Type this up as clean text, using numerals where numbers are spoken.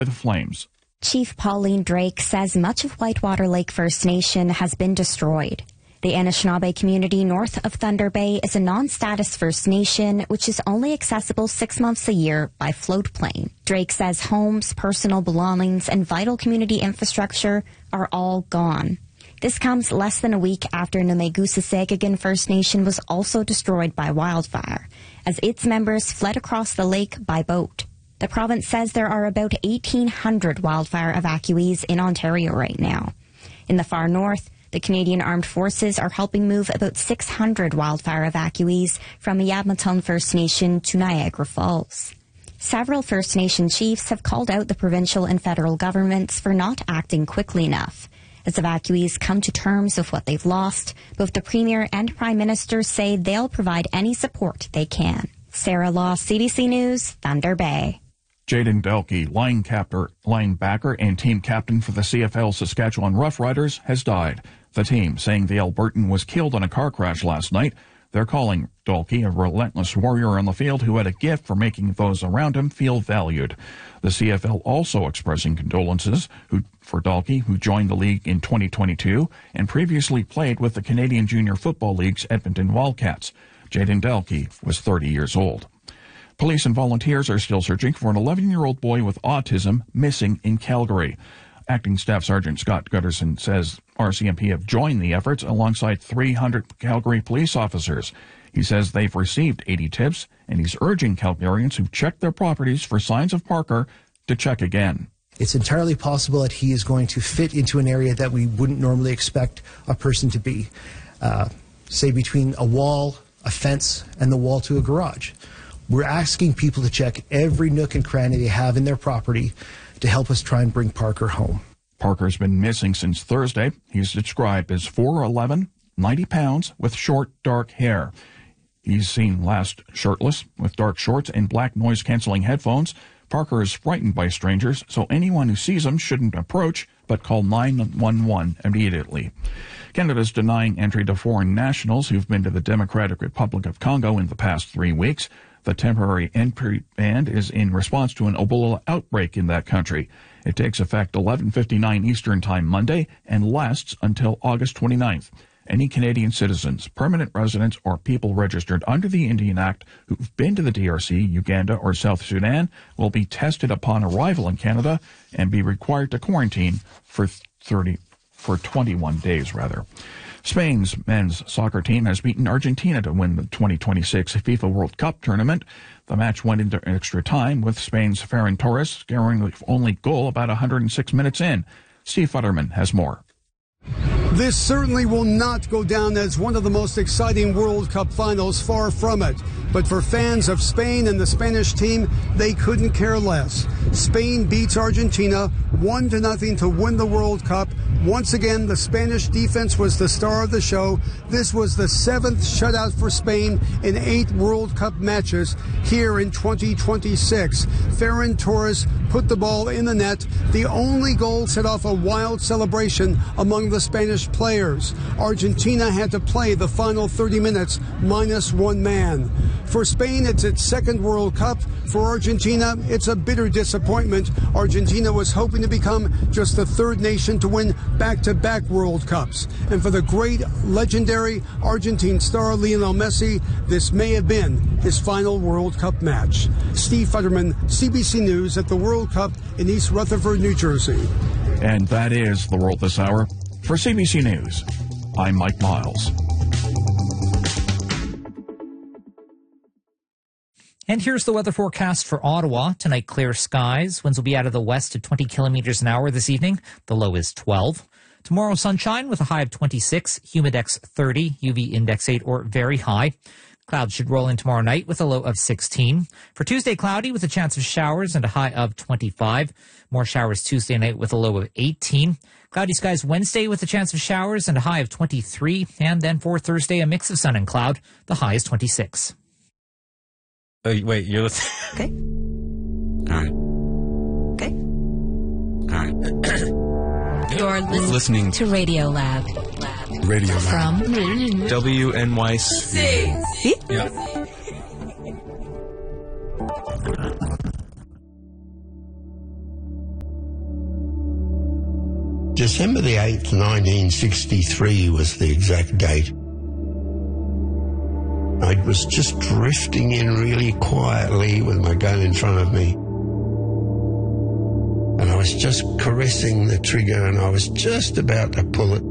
the flames. Chief Pauline Drake says much of Whitewater Lake First Nation has been destroyed. The Anishinaabe community north of Thunder Bay is a non-status First Nation, which is only accessible 6 months a year by float plane. Drake says homes, personal belongings, and vital community infrastructure are all gone. This comes less than a week after Namegusa-Segagan First Nation was also destroyed by wildfire, as its members fled across the lake by boat. The province says there are about 1,800 wildfire evacuees in Ontario right now. In the far north, the Canadian Armed Forces are helping move about 600 wildfire evacuees from Yadmaton First Nation to Niagara Falls. Several First Nation chiefs have called out the provincial and federal governments for not acting quickly enough. As evacuees come to terms with what they've lost, both the Premier and Prime Minister say they'll provide any support they can. Sarah Law, CBC News, Thunder Bay. Jaden Delke, linebacker and team captain for the CFL Saskatchewan Roughriders, has died. The team saying the Albertan was killed in a car crash last night. They're calling Dalkey a relentless warrior on the field who had a gift for making those around him feel valued. The CFL also expressing condolences for Dalkey, who joined the league in 2022 and previously played with the Canadian Junior Football League's Edmonton Wildcats. Jaden Dalkey was 30 years old. Police and volunteers are still searching for an 11-year-old boy with autism missing in Calgary. Acting Staff Sergeant Scott Gutterson says RCMP have joined the efforts alongside 300 Calgary police officers. He says they've received 80 tips, and he's urging Calgarians who've checked their properties for signs of Parker to check again. It's entirely possible that he is going to fit into an area that we wouldn't normally expect a person to be, say between a wall, a fence, and the wall to a garage. We're asking people to check every nook and cranny they have in their property to help us try and bring Parker home. Parker's been missing since Thursday. He's described as 4'11", 90 pounds, with short, dark hair. He's seen last shirtless, with dark shorts and black noise-canceling headphones. Parker is frightened by strangers, so anyone who sees him shouldn't approach, but call 911 immediately. Canada's denying entry to foreign nationals who've been to the Democratic Republic of Congo in the past 3 weeks. The temporary entry ban is in response to an Ebola outbreak in that country. It takes effect 11:59 Eastern Time Monday and lasts until August 29th. Any Canadian citizens, permanent residents, or people registered under the Indian Act who've been to the DRC, Uganda, or South Sudan will be tested upon arrival in Canada and be required to quarantine for 21 days. Spain's men's soccer team has beaten Argentina to win the 2026 FIFA World Cup tournament. The match went into extra time with Spain's Ferran Torres scoring the only goal about 106 minutes in. Steve Futterman has more. This certainly will not go down as one of the most exciting World Cup finals, far from it. But for fans of Spain and the Spanish team, they couldn't care less. Spain beats Argentina 1-0 to win the World Cup. Once again, the Spanish defense was the star of the show. This was the 7th shutout for Spain in 8 World Cup matches here in 2026. Ferran Torres put the ball in the net. The only goal set off a wild celebration among the Spanish players. Argentina had to play the final 30 minutes minus one man. For Spain, it's its 2nd World Cup. For Argentina, it's a bitter disappointment. Argentina was hoping to become just the 3rd nation to win back-to-back World Cups. And for the great, legendary Argentine star Lionel Messi, this may have been his final World Cup match. Steve Futterman, CBC News at the World Cup in East Rutherford, New Jersey. And that is The World This Hour. For CBC News, I'm Mike Miles. And here's the weather forecast for Ottawa. Tonight, clear skies. Winds will be out of the west at 20 kilometers an hour this evening. The low is 12. Tomorrow, sunshine with a high of 26, humidex 30, UV index 8 or very high. Clouds should roll in tomorrow night with a low of 16. For Tuesday, cloudy with a chance of showers and a high of 25. More showers Tuesday night with a low of 18. Cloudy skies Wednesday with a chance of showers and a high of 23. And then for Thursday, a mix of sun and cloud. The high is 26. Wait, you're listening? Okay. All right. Okay. All right. You're listening to Radio Lab. Radio Lab. From WNYC. See? Yeah. December the 8th, 1963 was the exact date. I was just drifting in really quietly with my gun in front of me. And I was just caressing the trigger and I was just about to pull it.